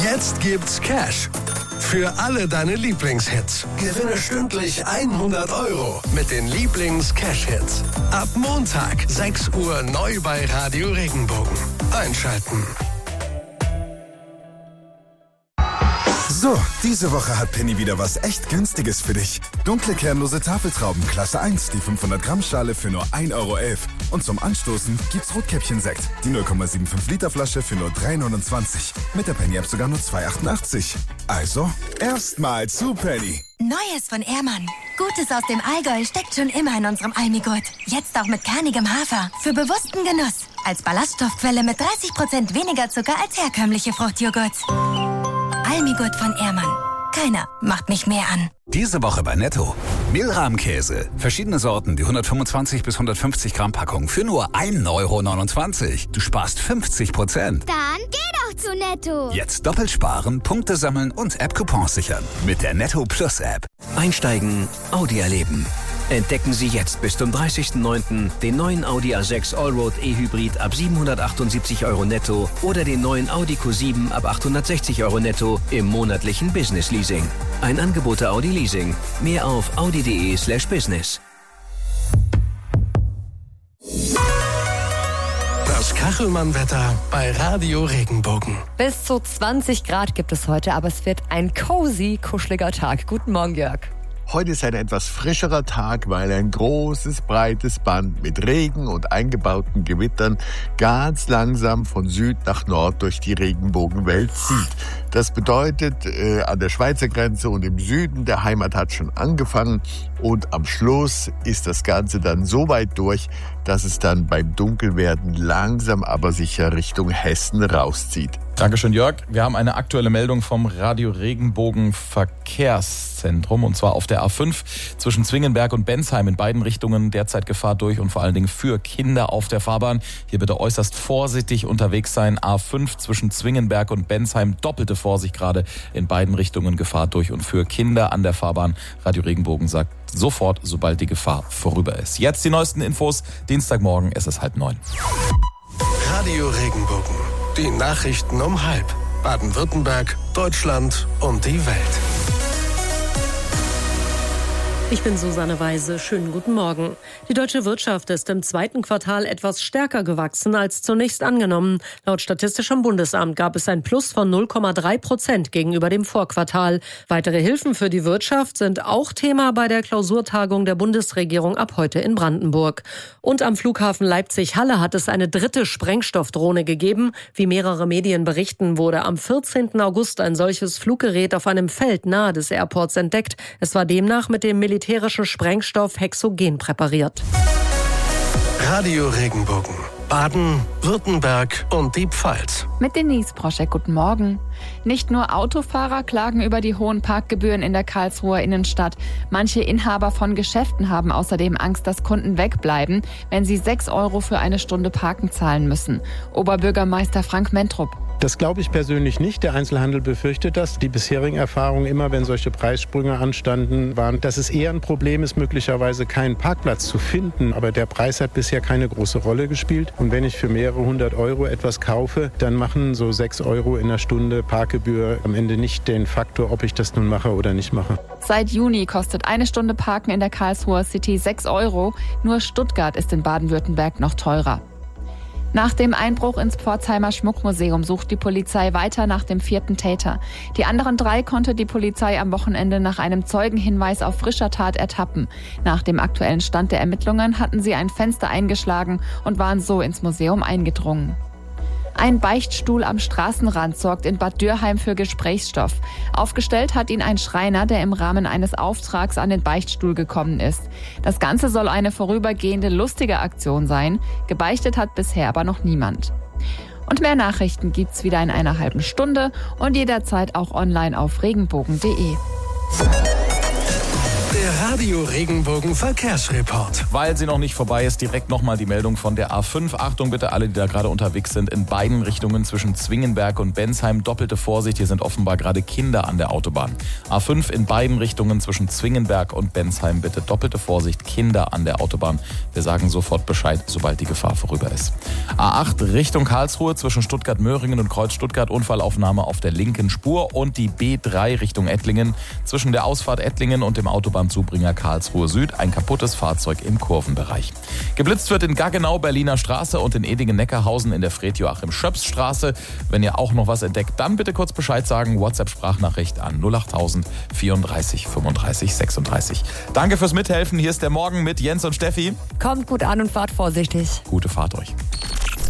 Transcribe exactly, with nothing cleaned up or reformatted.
Jetzt gibt's Cash. Für alle deine Lieblingshits. Gewinne stündlich hundert Euro mit den Lieblings-Cash-Hits. Ab Montag, sechs Uhr, neu bei Radio Regenbogen. Einschalten. So, diese Woche hat Penny wieder was echt Günstiges für dich. Dunkle kernlose Tafeltrauben Klasse eins, die fünfhundert Gramm Schale für nur ein Euro elf. Und zum Anstoßen gibt's Rotkäppchen-Sekt, die null Komma fünfundsiebzig Liter Flasche für nur drei neunundzwanzig. Mit der Penny-App sogar nur zwei achtundachtzig. Also, erstmal zu Penny. Neues von Ehrmann. Gutes aus dem Allgäu steckt schon immer in unserem Almigurt. Jetzt auch mit kernigem Hafer. Für bewussten Genuss. Als Ballaststoffquelle mit dreißig Prozent weniger Zucker als herkömmliche Fruchtjoghurts. Almigurt von Ehrmann. Keiner macht mich mehr an. Diese Woche bei Netto. Mehlrahmkäse. Verschiedene Sorten, die hundertfünfundzwanzig bis hundertfünfzig Gramm Packung für nur ein Euro neunundzwanzig. Du sparst fünfzig Prozent. Dann geh doch zu Netto. Jetzt doppelt sparen, Punkte sammeln und App-Coupons sichern. Mit der Netto Plus App. Einsteigen, Audi erleben. Entdecken Sie jetzt bis zum dreißigsten neunten den neuen Audi A sechs Allroad E-Hybrid ab siebenhundertachtundsiebzig Euro netto oder den neuen Audi Q sieben ab achthundertsechzig Euro netto im monatlichen Business Leasing. Ein Angebot der Audi Leasing. Mehr auf audi.de slash business. Das Kachelmann-Wetter bei Radio Regenbogen. Bis zu zwanzig Grad gibt es heute, aber es wird ein cozy, kuscheliger Tag. Guten Morgen, Jörg. Heute ist ein etwas frischerer Tag, weil ein großes, breites Band mit Regen und eingebauten Gewittern ganz langsam von Süd nach Nord durch die Regenbogenwelt zieht. Das bedeutet, äh, an der Schweizer Grenze und im Süden der Heimat hat schon angefangen und am Schluss ist das Ganze dann so weit durch, dass es dann beim Dunkelwerden langsam aber sicher Richtung Hessen rauszieht. Dankeschön, Jörg. Wir haben eine aktuelle Meldung vom Radio Regenbogen Verkehrszentrum und zwar auf der A fünf zwischen Zwingenberg und Bensheim in beiden Richtungen derzeit Gefahr durch und vor allen Dingen für Kinder auf der Fahrbahn. Hier bitte äußerst vorsichtig unterwegs sein. A fünf zwischen Zwingenberg und Bensheim, doppelte Vorsicht gerade in beiden Richtungen Gefahr durch und für Kinder an der Fahrbahn. Radio Regenbogen sagt sofort, sobald die Gefahr vorüber ist. Jetzt die neuesten Infos. Dienstagmorgen, es ist halb neun. Radio Regenbogen. Die Nachrichten um halb. Baden-Württemberg, Deutschland und die Welt. Ich bin Susanne Weise. Schönen guten Morgen. Die deutsche Wirtschaft ist im zweiten Quartal etwas stärker gewachsen als zunächst angenommen. Laut Statistischem Bundesamt gab es ein Plus von null Komma drei Prozent gegenüber dem Vorquartal. Weitere Hilfen für die Wirtschaft sind auch Thema bei der Klausurtagung der Bundesregierung ab heute in Brandenburg. Und am Flughafen Leipzig-Halle hat es eine dritte Sprengstoffdrohne gegeben. Wie mehrere Medien berichten, wurde am vierzehnten August ein solches Fluggerät auf einem Feld nahe des Airports entdeckt. Es war demnach mit dem Militär militärischen Sprengstoff Hexogen präpariert. Radio Regenbogen. Baden, Württemberg und die Pfalz. Mit Denise Proschek, guten Morgen. Nicht nur Autofahrer klagen über die hohen Parkgebühren in der Karlsruher Innenstadt. Manche Inhaber von Geschäften haben außerdem Angst, dass Kunden wegbleiben, wenn sie sechs Euro für eine Stunde Parken zahlen müssen. Oberbürgermeister Frank Mentrup. Das glaube ich persönlich nicht. Der Einzelhandel befürchtet das. Die bisherigen Erfahrungen, immer wenn solche Preissprünge anstanden, waren, dass es eher ein Problem ist, möglicherweise keinen Parkplatz zu finden. Aber der Preis hat bisher keine große Rolle gespielt. Und wenn ich für mehrere hundert Euro etwas kaufe, dann machen so sechs Euro in der Stunde Parkgebühr am Ende nicht den Faktor, ob ich das nun mache oder nicht mache. Seit Juni kostet eine Stunde Parken in der Karlsruher City sechs Euro. Nur Stuttgart ist in Baden-Württemberg noch teurer. Nach dem Einbruch ins Pforzheimer Schmuckmuseum sucht die Polizei weiter nach dem vierten Täter. Die anderen drei konnte die Polizei am Wochenende nach einem Zeugenhinweis auf frischer Tat ertappen. Nach dem aktuellen Stand der Ermittlungen hatten sie ein Fenster eingeschlagen und waren so ins Museum eingedrungen. Ein Beichtstuhl am Straßenrand sorgt in Bad Dürheim für Gesprächsstoff. Aufgestellt hat ihn ein Schreiner, der im Rahmen eines Auftrags an den Beichtstuhl gekommen ist. Das Ganze soll eine vorübergehende lustige Aktion sein. Gebeichtet hat bisher aber noch niemand. Und mehr Nachrichten gibt's wieder in einer halben Stunde und jederzeit auch online auf regenbogen punkt de. Der Radio Regenbogen Verkehrsreport. Weil sie noch nicht vorbei ist, direkt nochmal die Meldung von der A fünf. Achtung bitte alle, die da gerade unterwegs sind, in beiden Richtungen zwischen Zwingenberg und Bensheim. Doppelte Vorsicht, hier sind offenbar gerade Kinder an der Autobahn. A fünf in beiden Richtungen zwischen Zwingenberg und Bensheim. Bitte doppelte Vorsicht, Kinder an der Autobahn. Wir sagen sofort Bescheid, sobald die Gefahr vorüber ist. A acht Richtung Karlsruhe zwischen Stuttgart-Möhringen und Kreuz-Stuttgart. Unfallaufnahme auf der linken Spur. Und die B drei Richtung Ettlingen zwischen der Ausfahrt Ettlingen und dem Autobahnzubringer Karlsruhe Süd. Ein kaputtes Fahrzeug im Kurvenbereich. Geblitzt wird in Gaggenau, Berliner Straße und in Edingen-Neckarhausen in der Fred-Joachim-Schöps-Straße. Wenn ihr auch noch was entdeckt, dann bitte kurz Bescheid sagen. WhatsApp-Sprachnachricht an null achttausend vierunddreißig fünfunddreißig sechsunddreißig. Danke fürs Mithelfen. Hier ist der Morgen mit Jens und Steffi. Kommt gut an und fahrt vorsichtig. Gute Fahrt euch.